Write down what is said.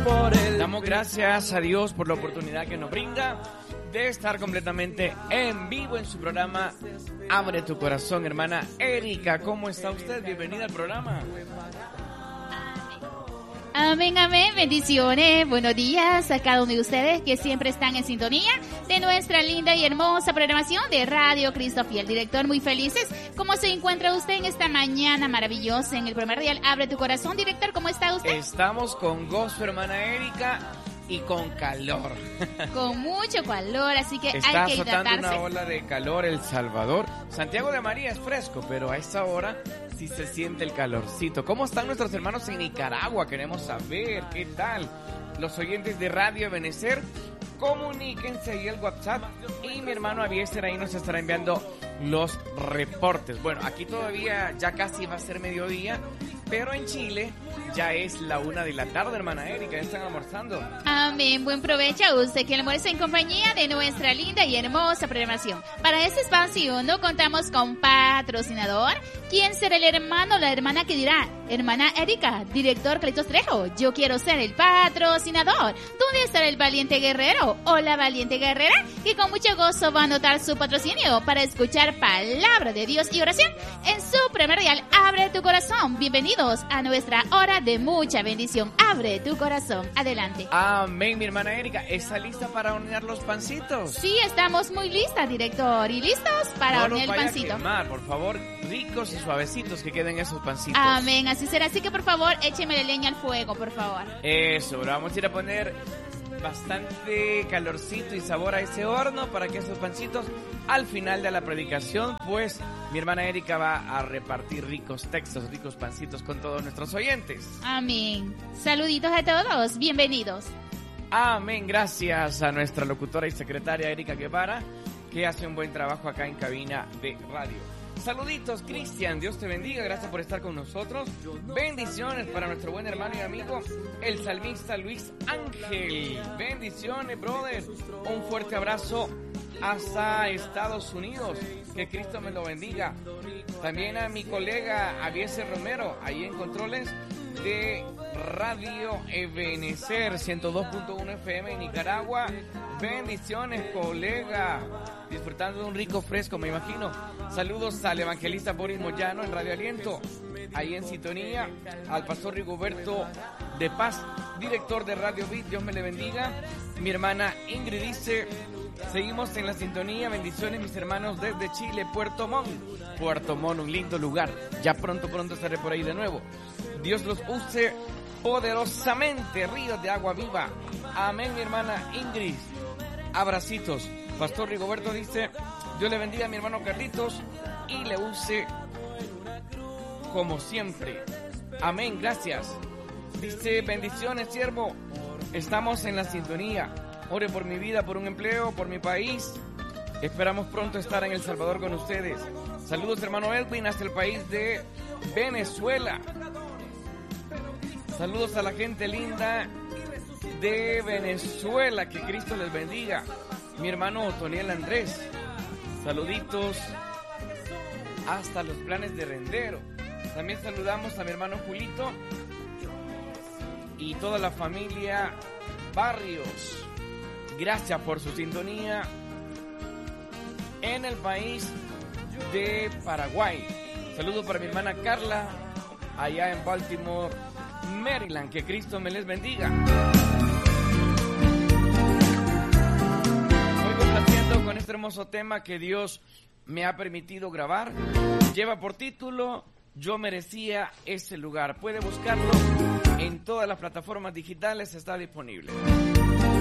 Damos gracias a Dios por la oportunidad que nos brinda de estar completamente en vivo en su programa Abre tu Corazón. Hermana Erika, ¿cómo está usted? Bienvenida al programa. Amén, amén, bendiciones, buenos días a cada uno de ustedes que siempre están en sintonía de nuestra linda y hermosa programación de Radio Cristo Fiel. Director, muy felices. ¿Cómo se encuentra usted en esta mañana maravillosa en el programa radial Abre tu Corazón? Director, ¿cómo está usted? Estamos con gozo, hermana Erika, y con calor. Con mucho calor, así que está hay que hidratarse. Está azotando una ola de calor El Salvador. Santiago de María es fresco, pero a esta hora sí se siente el calorcito. ¿Cómo están nuestros hermanos en Nicaragua? Queremos saber qué tal. Los oyentes de Radio Ebenecer, comuníquense ahí al WhatsApp y mi hermano Avieser ahí nos estará enviando los reportes. Bueno, aquí todavía ya casi va a ser mediodía, pero en Chile ya es la 1 de la tarde, hermana Erika, ya están almorzando. Amén, buen provecho a usted que almuerza en compañía de nuestra linda y hermosa programación. Para este espacio no contamos con patrocinador. ¿Quién será el hermano o la hermana que dirá? Hermana Erika, director Cleitos Trejo, yo quiero ser el patrocinador. ¿Dónde estará el valiente guerrero o la valiente guerrera que con mucho gozo va a anotar su patrocinio para escuchar palabra de Dios y oración en su primer radial Abre tu Corazón? Bienvenidos a nuestra hora de mucha bendición. Abre tu corazón. Adelante. Amén, mi hermana Erika. ¿Está lista para hornear los pancitos? Sí, estamos muy listas, director. ¿Y listos para hornear el pancito? No quemar, por favor, ricos y suavecitos que queden esos pancitos. Amén, así será. Así que por favor, écheme leña al fuego, por favor. Eso, vamos a ir a poner bastante calorcito y sabor a ese horno para que esos pancitos al final de la predicación, pues mi hermana Erika va a repartir ricos textos, ricos pancitos con todos nuestros oyentes. Amén. Saluditos a todos, bienvenidos. Amén, gracias a nuestra locutora y secretaria Erika Guevara, que hace un buen trabajo acá en cabina de radio. Saluditos, Cristian, Dios te bendiga, gracias por estar con nosotros. Bendiciones para nuestro buen hermano y amigo, el salmista Luis Ángel. Bendiciones, brother. Un fuerte abrazo hasta Estados Unidos. Que Cristo me lo bendiga. También a mi colega Avieser Romero, ahí en controles de Radio Ebenecer 102.1 FM en Nicaragua. Bendiciones, colega. Disfrutando de un rico fresco, me imagino. Saludos al evangelista Boris Moyano en Radio Aliento, ahí en sintonía. Al pastor Rigoberto de Paz, director de Radio Vid, Dios me le bendiga. Mi hermana Ingrid dice: seguimos en la sintonía. Bendiciones, mis hermanos, desde Chile, Puerto Montt. Puerto Montt, un lindo lugar. Ya pronto estaré por ahí de nuevo. Dios los use poderosamente, ríos de agua viva. Amén, mi hermana Ingrid. Abracitos. Pastor Rigoberto dice: Dios le bendiga a mi hermano Carlitos y le use como siempre. Amén, gracias. Dice: bendiciones, siervo. Estamos en la sintonía. Ore por mi vida, por un empleo, por mi país. Esperamos pronto estar en El Salvador con ustedes. Saludos, hermano Edwin, hasta el país de Venezuela. Saludos a la gente linda de Venezuela. Que Cristo les bendiga. Mi hermano Otoniel Andrés. Saluditos hasta los Planes de Rendero. También saludamos a mi hermano Julito y toda la familia Barrios. Gracias por su sintonía en el país de Paraguay. Saludos para mi hermana Carla allá en Baltimore, Maryland. Que Cristo me les bendiga. Con este hermoso tema que Dios me ha permitido grabar, lleva por título Yo merecía ese lugar. Puede buscarlo en todas las plataformas digitales, está disponible.